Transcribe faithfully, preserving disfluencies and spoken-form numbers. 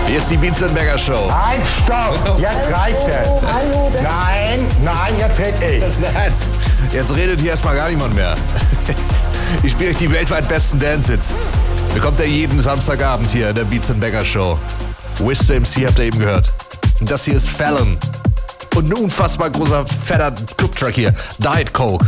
Hier ist die Beats and Bagger Show. Halt, stopp! Jetzt reicht es! Nein, nein, jetzt red ich! Nein, jetzt redet hier erstmal gar niemand mehr. Ich spiele euch die weltweit besten Dance-Hits. Bekommt ihr jeden Samstagabend hier in der Beats and Bagger Show. Wiz M C habt ihr eben gehört. Und das hier ist Fallon. Und ein unfassbar großer, fetter Clubtrack hier. Diet Coke.